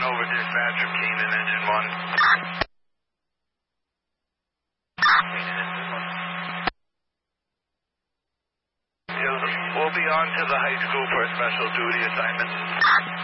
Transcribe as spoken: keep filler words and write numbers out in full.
Over dispatch from Keenan, engine one. We'll be on to the high school for a special duty assignment.